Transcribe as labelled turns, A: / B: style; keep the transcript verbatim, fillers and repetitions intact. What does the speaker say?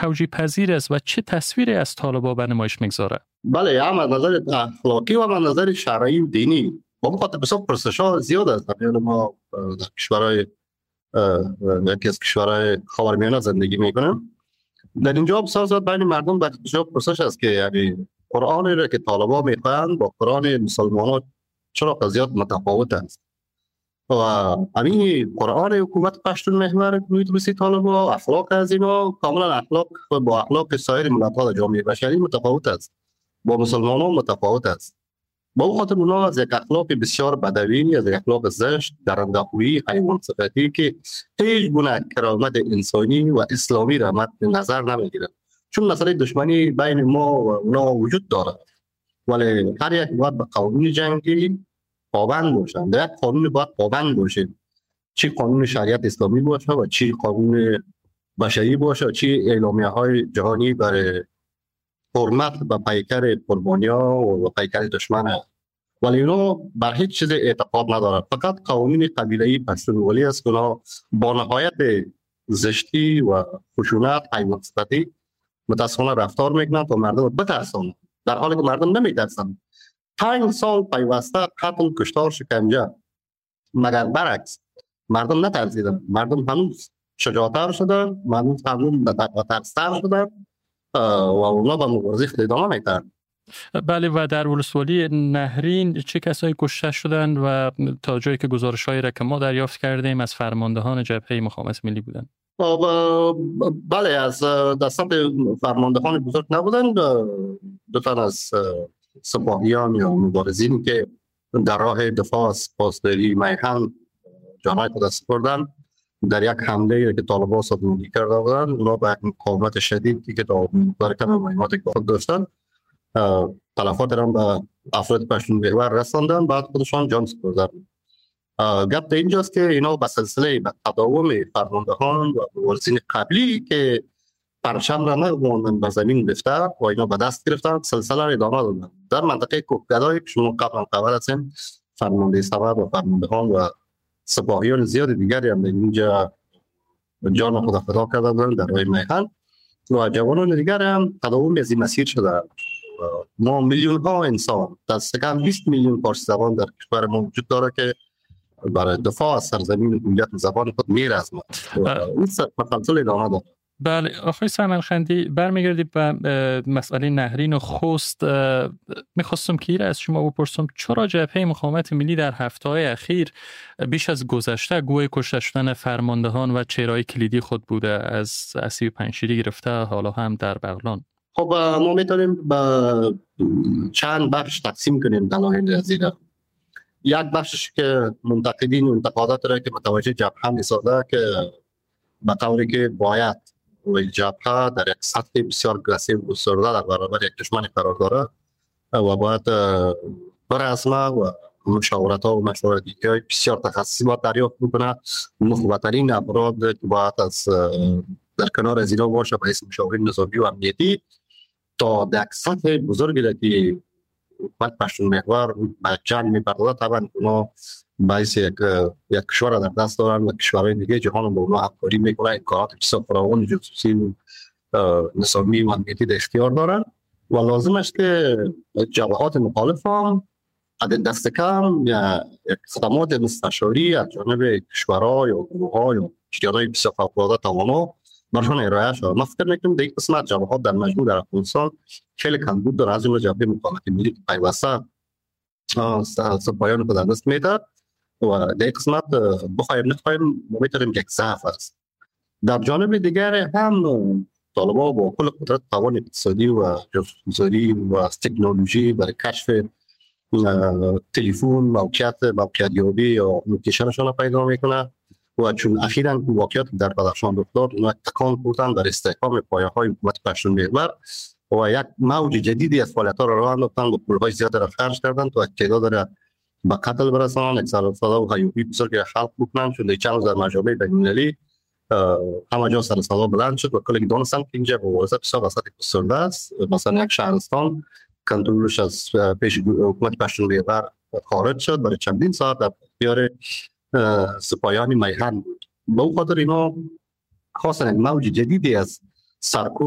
A: توجیه پذیر است و چه تصویری از طالبان به نمایش میگذاره؟
B: بله، هم از نظر اخلاقی و هم از نظر شرعی و دینی با بخاطر بسیار پرسش‌ها زیاد است. یعنی ما در کشورهای یکی از کشورهای خاورمیانه زندگی میکنیم. در اینجا بسیار زیاد بین مردم در بسیار پرسش است که یعنی قرآنی را که طالبان میخوان با قرآن مسلمانان چرا زیاد متفاوت است و همین قرآن حکومت پشتون محور روی روسی طالبان اخلاق از اینا کاملا اخلاق با اخلاق سایر ملت‌ها جامعه بشری متفاوت است، با مسلمانان متفاوت است. با خاطر اونا از یک اخلاق بسیار بدوی، از یک اخلاق زشت، درنده‌خویی، حیوان صفتی که هیچ گونه کرامت انسانی و اسلامی را مد نظر نمیگیره. چون مسئله دشمنی بین ما و اونا وجود داره، ولی هر یک باید به قانون جنگی پابند باشند. در یک قانون باید پابند باشیم، چی قانون شریعت اسلامی باشه و چی قانون بشری باشه، چی اعلامیه های جهانی برای حرمت و پیکر قربانی‌ها و پیکر دشمن. ولی اونا بر هیچ چیز اعتقاد ندارن، فقط قوانین قبیله‌ای پشتونولی است که اونا با نهایت زشتی و خشونت، حیوان صفتی متاسفانه رفتار میکنن تا مردم بترسن، در حالی که مردم نمیترسن. پنج سال پیوسته قتل، کشتار، شکنجه، مگر برعکس مردم نترسیدن، مردم هنوز شجاعتر شدن، مردم هنوز ترستر شدن و اونا به مبارزه ادامه میدن.
A: بله، و در ولسوالی نهرین چه کسایی کشته شدند و تا جایی که گزارش‌هایی را که ما دریافت کردیم از فرماندهان جبهه مقاومت ملی بودند؟
B: بله، از دستان فرماندهان بزرگ نبودند، دو تن از سپاهیان یا مبارزین که در راه دفاع از پاسداری میهن جانهای خود سپردند در یک حمله که طالبان سازماندهی کرده بودند. اونا به مقاومت شدیدی که در کم مهماتی که خود داشتند تلفات را به افراد پشتون محور رساندن، بعد خودشان جان سپردند. گپ در اینجاست که اینا به سلسله به تداوم فرماندهان و مبارزین قبلی که پرچم را نگذاشتند به زمین گرفته و اینا به دست گرفتن، سلسله را ادامه دادند. در منطقه کوهگدای که شما قبلا خبر هستین، فرمانده سبد و فرماندهان و سپاهیان زیاد دیگری هم اینجا جان خود فدا کرده بودند در راه میهن و جوانان دیگر هم تداوم از این مسیر شده. ما میلیون ها انسان، دست کم بیست میلیون فارسی زبان در کشور ما وجود داره که برای دفاع از سرزمین هویت زبان خود میرزمند و این مسلسل ادامه داره.
A: بله، آقای سمنخندی، برمیگردیم به مسئله نهرین و خوست. میخواستم که از شما بپرسم چرا جبهه مقاومت ملی در هفته‌های اخیر بیش از گذشته گوی کشته شدن فرماندهان و چهره‌های کلیدی خود بوده، از اسیب پنجشیری گرفته حالا هم در بغلان؟
B: خب ما میتونیم به چند بخش تقسیم کنیم دلایل از این. یک بخشش که منتقدین و انتقادات را که متوجه جبهه میسازه که به طوری که باید و جبهه در یک سطح بسیار گرسیو و گسترده در برابر یک دشمن قرار داره و باید برسمه و مشاورت ها و مشورتی که بسیار تخصصی باید دریافت بکنه. نخبه‌ترین افراد که باید از در کنار از اینا باشه به اسم مشاورین نظامی و امنیتی تا در یک سطح بزرگی را که حکومت پشتون محور به جنگ می‌پردازه. طبعا اونا باعث یک یک کشور در دست دارن و کشورهای دیگه جهان با اونا همکاری میکنن، امکانات بسیار فراوان جاسوسی نظامی و امنیتی در اختیار دارن و لازم است که جبهات مخالف هم دست کم یا خدمات مستشاری از جانب کشورها یا گروه‌ها یا شرکت‌های بسیار فوق‌العاده توانا برشان ارائه شود. من فکر میکنم دیگه قسمت جبهات در مجموع در افغانستان خیلی کمبود داره، از جمله جبهه مقاومت ملی که پیوسته سپاهیان خود در دست میده و در قسمت بخوایم نخوایم ما میتونیم یک ضعف است. در جانب دیگر هم طالبان با کل قدرت توان اقتصادی و جاسوسی و تکنولوژی برای کشف تلفن، موقعیت موقعیت یابی یا لوکیشنشان پیدا میکنه و چون اخیراً واقعیت در بدخشان رخ داد، اونا تکان خوردن در استحکام پایه‌های حکومت پشتون محور و یک موج جدیدی از فعالیت‌ها را راه انداختن و پول‌های زیاد را خرج کردن تا تعداد را به قتل برسانن، اکثر و هیوهی بزرگ خلق بکنن. چون در چند روز در مجامع بین‌المللی همه جا سر صدا بلند شد و کلی دانستن که اینجا مبارزه بسیار وسط گسترده است. مثلا یک شهرستان کنترلش از پیش حکومت پشتون محور خارج شد، برای چندین ساعت در اختیار سپاهیان میهن بود. به خاطر اینا خواستن موج جدیدی از سرکوب